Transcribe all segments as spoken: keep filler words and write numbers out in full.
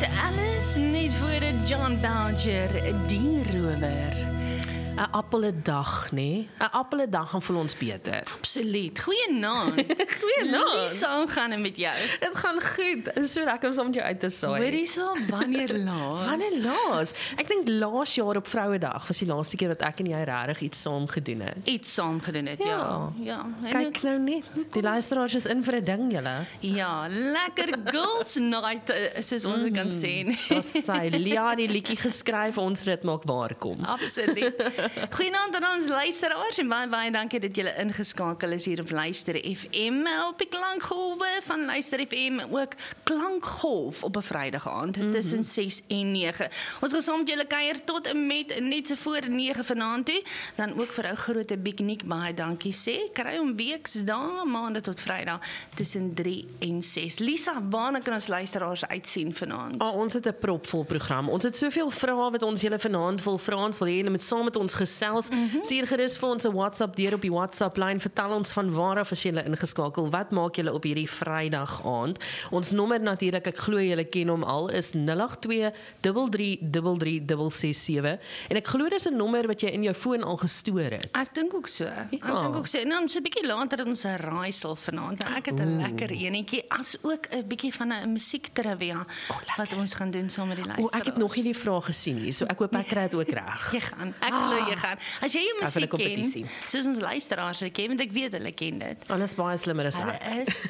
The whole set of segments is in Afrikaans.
met Alice, net voor de John Belger, die rower. 'n appel 'n dag, nee. 'n appel 'n dag gaan voel ons beter. Absoluut. Goeienaand. Goeienaand. Lisa, hoe gaan dit met jou? Dit gaan goed. Dit is so lekker om saam met jou uit te saai. Hoorie so, wanneer laas? Wanneer laas? Ek dink laas jaar op Vrouedag was die laaste keer wat ek en jy regtig iets saam gedoen het. Iets saam gedoen het, ja. Ja. ja. En Kyk nou net, die luisteraars is in vir 'n ding, julle. Ja, lekker girls night, eh, soos ons mm, kan sê. Dit sy Lia die liedjie geskryf, ons het dit maak waar kom. Absoluut. Goeienaand aan ons luisteraars en baie baie dankie dat julle ingeskakel is hier op Luister F M op die klankgolwe van Luister F M, ook klankgolf op 'n Vrydag aand mm -hmm. tussen ses en nege. Ons gaan saam met julle kuier tot en met net so voor nege vanaand toe. Dan ook vir ou groot piknik baie dankie sê. Kry hom weksdae maande tot Vrydag tussen drie en ses. Lisa, waarna kan ons luisteraars uitsien vanaand? Oh, ons het 'n propvol program. Ons het soveel vrae wat ons julle vanaand wil vra. Ons wil hê julle moet saam met ons gesels. Mm -hmm. Stuur gerus vir ons 'n WhatsApp deur op die WhatsApp lyn. Vertel ons van waar af as julle ingeskakel. Wat maak julle op hierdie Vrydag aand? Ons nommer natuurlik, ek glo julle ken hom al, is nul agt twee drie drie drie drie drie ses sewe. En ek glo dis 'n nommer wat jy in jou foon al gestoor het. Ek dink ook so. Ja. Ek dink ook so. En dan so 'n bietjie later het ons 'n raaisel vanaand. Ek het 'n lekker enetjie, as ook 'n bietjie van 'n musiektrivia oh, wat ons gaan doen saam met die luisteraars. O, ek het nog nie die vraag gesien hier, so ek hoop ek kry dit ook reg. Jy gaan. Ek glo jy gaan. As jy jou musiek ken, ken, soos ons luisteraars dit ken, want ek weet hulle ken dit. Alles baie slimmer as ek. is.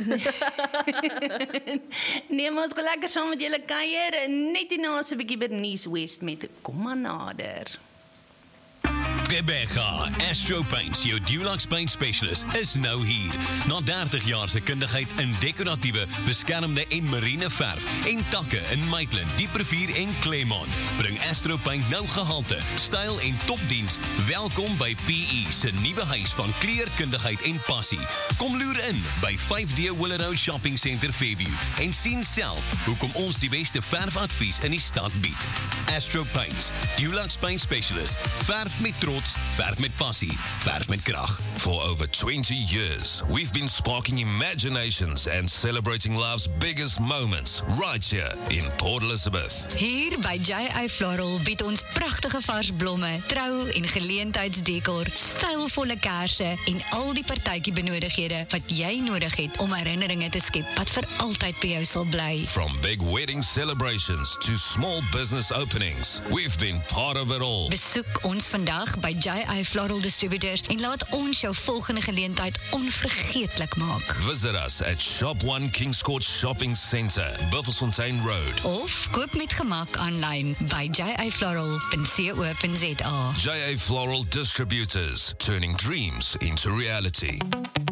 Nee, maar ons gaan lekker saam met julle kuier, net hierna so 'n bietjie Bernice West met Kom maar nader. Rebecca, Astro Paints, jou Dulux Paint Specialist, is nou hier. Na dertig jaar se kundigheid in dekoratiewe, beskermde en marine verf en takke in Maitland, Dieprivier en Claremont, bring Astro Paint nou gehalte, styl en topdiens. Welkom by P E se nuwe huis van kleurkundigheid en passie. Kom loer in by vyf D Willow Road Shopping Centre Fairview en sien self hoekom ons die beste verfadvies in die stad bied. Astro Paints, Dulux Paint Specialist, verf met trots, verf met passie, verf met krag. For over twenty years, we've been sparking imaginations and celebrating life's biggest moments right here in Port Elizabeth. Hier by J A Floral bied ons pragtige vars blomme, trou en geleentheidsdekor, stylvolle kersse en al die partytjie benodighede wat jy nodig het om herinneringe te skep wat vir altyd by jou sal bly. From big wedding celebrations to small business openings, we've been part of it all. Besoek ons vandag by J A Floral Distributors en laat ons jou volgende geleentheid onvergeetlik maak. Visit us at Shop one Kings Court Shopping Centre, Buffelsfontein Road. Of koop met gemak aanlyn by j a floral dot co dot z a. J A Floral Distributors, turning dreams into reality.